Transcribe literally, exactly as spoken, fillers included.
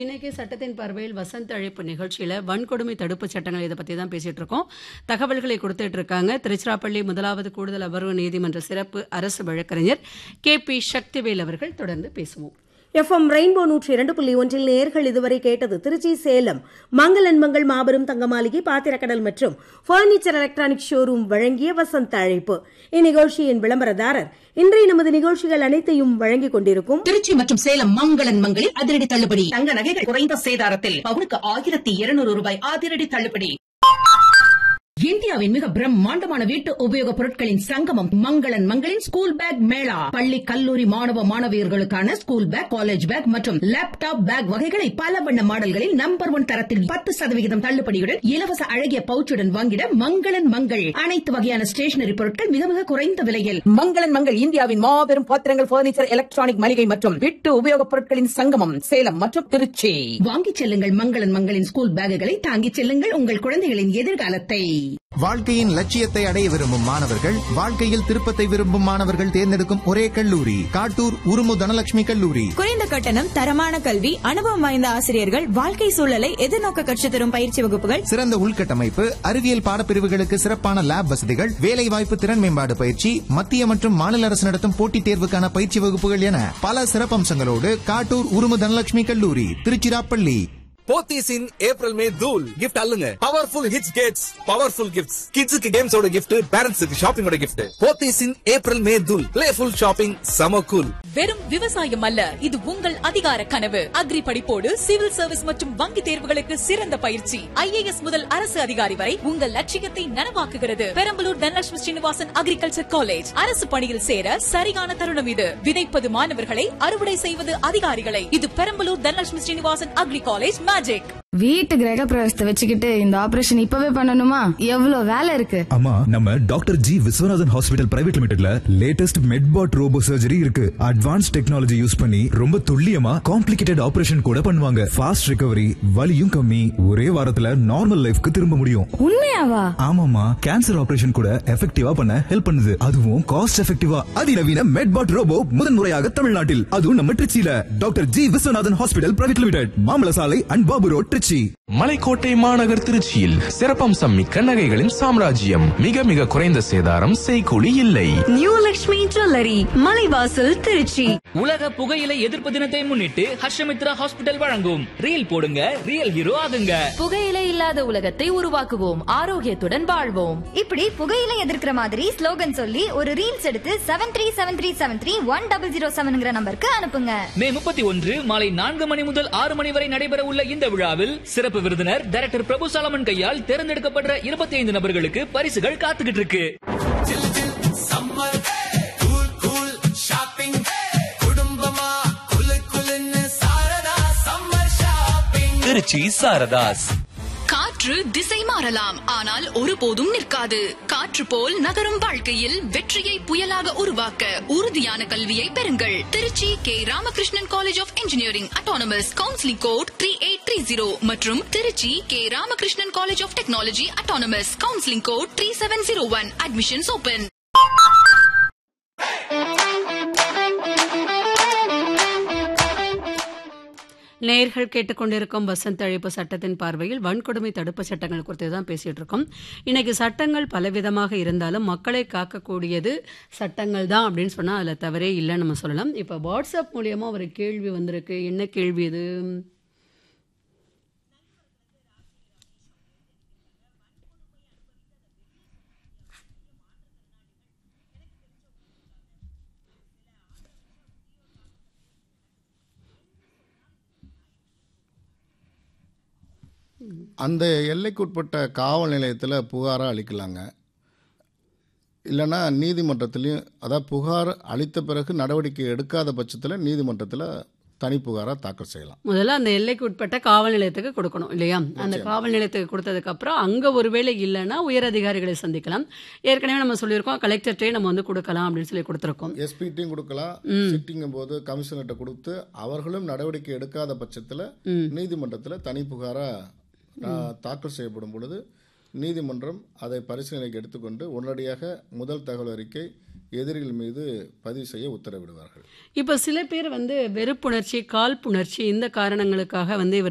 இன்னைக்கு சட்டத்தின் பார்வையில் வசந்த அழைப்பு நிகழ்ச்சியில வன்கொடுமை தடுப்பு சட்டங்கள் இதை பத்தி தான் பேசிட்டு இருக்கோம். தகவல்களை கொடுத்துட்டு இருக்காங்க திருச்சிராப்பள்ளி முதலாவது கூடுதல் அமர்வு நீதிமன்ற சிறப்பு அரசு வழக்கறிஞர் கே பி சக்திவேல் அவர்கள். தொடர்ந்து பேசுவோம். எஃப்எம் ரெயின்போ நூற்றி இரண்டு புள்ளி ஒன்றில் நேர்கள் இதுவரை கேட்டது திருச்சி சேலம் மங்களன் மங்கள் மாபெரும் தங்க மாளிகை பாத்திரக்கடல் மற்றும் பர்னிச்சர் எலக்ட்ரானிக் ஷோரூம் வழங்கிய வசந்த அழைப்பு. இந்நிகழ்ச்சியின் விளம்பரதாரர் இன்றைய நமது நிகழ்ச்சிகள் அனைத்தையும் வழங்கிக் கொண்டிருக்கும் திருச்சி மற்றும் சேலம் மங்களன் மங்களில் அதிரடி தள்ளுபடி. தங்க நகைகள் குறைந்த சேதாரத்தில் பவுனுக்கு ஆயிரத்தி இருநூறு ரூபாய் அதிரடி தள்ளுபடி. இந்தியாவின் மிக பிரம்மாண்டமான வீட்டு உபயோகப் பொருட்களின் சங்கமம் மங்களன் மங்களின் ஸ்கூல் பேக் மேளா. பள்ளி கல்லூரி மாணவ மாணவியர்களுக்கான ஸ்கூல் பேக், காலேஜ் பேக் மற்றும் லேப்டாப் பேக் வகைகளை பல வண்ண மாடல்களில் நம்பர் ஒன் தரத்தில் பத்து சதவிகிதம் தள்ளுபடியுடன் இலவச அழகிய பவுச்சுடன் வாங்கிட மங்களன் மங்கள். அனைத்து வகையான ஸ்டேஷனரி பொருட்கள் மிக மிக குறைந்த விலையில். மங்களன் மங்கள் இந்தியாவின் மாபெரும் பாத்திரங்கள், பர்னிச்சர், எலக்ட்ரானிக் மளிகை மற்றும் வீட்டு உபயோகப் பொருட்களின் சங்கமம் சேலம் மற்றும் திருச்சி. வாங்கிச் செல்லுங்கள் மங்களன் மங்களின் ஸ்கூல் பேக்குகளை, தாங்கிச் செல்லுங்கள் உங்கள் குழந்தைகளின் எதிர்காலத்தை. வாழ்க்கையின் லட்சியத்தை அடைய விரும்பும் மாணவர்கள், வாழ்க்கையில் திருப்பத்தை விரும்பும் மாணவர்கள் தேர்ந்தெடுக்கும் ஒரே கல்லூரி காட்டூர் உருமு தனலட்சுமி கல்லூரி. குறைந்த கட்டணம், தரமான கல்வி, அனுபவம் வாய்ந்த ஆசிரியர்கள், வாழ்க்கை சூழலை எதிர்நோக்க கற்றுத் தரும் பயிற்சி வகுப்புகள், சிறந்த உள்கட்டமைப்பு, அறிவியல் பாடப்பிரிவுகளுக்கு சிறப்பான லேப் வசதிகள், வேலைவாய்ப்பு, திறன் மேம்பாடு பயிற்சி, மத்திய மற்றும் மாநில அரசு நடத்தும் போட்டித் தேர்வுக்கான பயிற்சி வகுப்புகள் என பல சிறப்பம்சங்களோடு காட்டூர் உருமு தனலட்சுமி கல்லூரி திருச்சிராப்பள்ளி. போத்தீஸ் இன் ஏப்ரல் மே தூள் gift அல்லுங்க. Powerful hits Gates powerful gifts. கிட்ஸுக்கு கேம்ஸோட கிஃப்ட், பேரண்ட்ஸுக்கு ஷாப்பிங்கோட கிஃப்ட். போத்தீஸ் இன் ஏப்ரல் மே தூள் பிளேஃபுல் ஷாப்பிங் சம கூல். வெறும் விவசாயம் அல்ல, இது உங்கள் அதிகார கனவு. அக்ரி படிப்போடு சிவில் சர்வீஸ் மற்றும் வங்கி தேர்வுகளுக்கு சிறந்த பயிற்சி. ஐஏஎஸ் முதல் அரசு அதிகாரி வரை உங்கள் லட்சியத்தை நனவாக்குகிறது. Perambalur Dhanalakshmi Srinivasan agriculture college. அரசு பணியில் சேர சரியான தருணம் இது. விதைப்பது மாணவர்களை, அறுவடை செய்வது அதிகாரிகளை. இது Perambalur Dhanalakshmi Srinivasan agri college magic. வீட்டு கிரக பிரவேசத்தை வச்சுக்கிட்டு இந்த ஆபரேஷன் இப்பவே பண்ணணுமா? எவ்வளவு வேலை இருக்கு. ஆமா, நம்ம doctor G Viswanathan hospital private லிமிடெட்ல latest மெட்பாட் robot surgery இருக்கு. அட்வான்ஸ் டெக்னாலஜி யூஸ் பண்ணி ரொம்ப துல்லியமா காம்ப்ளிகேட்டட் ஆபரேஷன் கூட பண்ணுவாங்க. ஃபாஸ்ட் ரிகவரி, வலியும் கம்மி, ஒரே வாரத்துல நார்மல் லைஃப்க்கு திரும்ப முடியும். உண்மையாவா? ஆமாமா, கேன்சர் ஆபரேஷன் கூட எஃபெக்டிவா பண்ண ஹெல்ப் பண்ணுது. அதுவும் காஸ்ட் எஃபெக்டிவா. அதிநவீன மெட்பாட் ரோபோ முதன்முறையாக தமிழ்நாட்டில், அதுவும் நம்ம திருச்சியில doctor G Viswanathan hospital private limited, மாமல சாலை அண்ட் பாபு ரோட், திருச்சி. மலைக்கோட்டை மாநகர் திருச்சியில் சிறப்பம்சம் மிக்க நகைகளின் சாம்ராஜ்யம். மிக மிக குறைந்த சேதாரம், செய்கூலி இல்லை. New Lakshmi jewellery, Malaivasal, Trichy. உலக புகையிலை எதிர்ப்பு தினத்தை முன்னிட்டு ஹர்ஷமித்ரா ஹாஸ்பிடல் வழங்கும் ரீல் போடுங்க, ரியல் ஹீரோ ஆகுங்க. புகையிலை இல்லாத உலகத்தை உருவாக்குவோம், ஆரோக்கியத்துடன் வாழ்வோம். இப்படி புகையிலை எதிர்க்கிற மாதிரி ஸ்லோகன் சொல்லி ஒரு ரீல்ஸ் எடுத்து seven three seven three seven three one double zero செவன்ங்கிற நம்பருக்கு அனுப்புங்க. மே முப்பத்தி ஒன்று மாலை நான்கு மணி முதல் ஆறு மணி வரை நடைபெற உள்ள இந்த விழாவில் சிறப்பு விருந்தினர் டைரக்டர் பிரபு சாலமன் கையால் தேர்ந்தெடுக்கப்பட்ட இருபத்தி ஐந்து நபர்களுக்கு பரிசுகள் காத்துக்கிட்டு இருக்கு. திருச்சி சாரதாஸ். காற்று திசை மாறலாம், ஆனால் ஒருபோதும் நிற்காது. காற்று போல் நகரும் வாழ்க்கையில் வெற்றியை புயலாக உருவாக்க உறுதியான கல்வியை பெறுங்கள். Trichy K Ramakrishnan college of engineering autonomous, counselling code three eight three zero மற்றும் Trichy K Ramakrishnan college of technology autonomous, counselling code three seven zero one. Admissions open. நேயர்கள் கேட்டுக்கொண்டிருக்கும் வசந்த அழைப்பு சட்டத்தின் பார்வையில் வன்கொடுமை தடுப்பு சட்டங்கள் குறித்து தான் பேசிட்டு இருக்கோம். இன்னைக்கு சட்டங்கள் பலவிதமாக இருந்தாலும் மக்களை காக்கக்கூடியது சட்டங்கள் தான் அப்படின்னு சொன்னா அதுல தவறே இல்லைன்னு நம்ம சொல்லலாம். இப்ப வாட்ஸ்அப் மூலியமா ஒரு கேள்வி வந்திருக்கு. என்ன கேள்வி இது? அந்த எல்லைக்குட்பட்ட காவல் நிலையத்தில் புகாராக அளிக்கலாங்க. இல்லைன்னா நீதிமன்றத்திலையும், அதாவது புகார் அளித்த பிறகு நடவடிக்கை எடுக்காத பட்சத்தில் நீதிமன்றத்தில் தனி புகாராக தாக்கல் செய்யலாம். முதல்ல அந்த எல்லைக்கு உட்பட்ட காவல் நிலையத்துக்கு கொடுக்கணும் இல்லையா? அந்த காவல் நிலையத்துக்கு கொடுத்ததுக்கு அப்புறம் அங்கே ஒருவேளை இல்லைன்னா உயர் அதிகாரிகளை சந்திக்கலாம். ஏற்கனவே நம்ம சொல்லியிருக்கோம், கலெக்டர்கிட்டே நம்ம வந்து கொடுக்கலாம் அப்படின்னு சொல்லி கொடுத்துருக்கோம். எஸ்பிட்டையும் கொடுக்கலாம். சிட்டிங்கும் போது கமிஷனர்கிட்ட கொடுத்து அவர்களும் நடவடிக்கை எடுக்காத பட்சத்தில் நீதிமன்றத்தில் தனி புகாராக தாக்கல் செய்யப்படும் பொழுது நீதிமன்றம் அதை பரிசீலனைக்கு எடுத்துக்கொண்டு உடனடியாக முதல் தகவல் அறிக்கை எதிரிகள் மீது பதிவு செய்ய உத்தரவிடுவார்கள். இப்போ சில பேர் வந்து வெறுப்புணர்ச்சி, காழ்ப்புணர்ச்சி இந்த காரணங்களுக்காக வந்து இவர்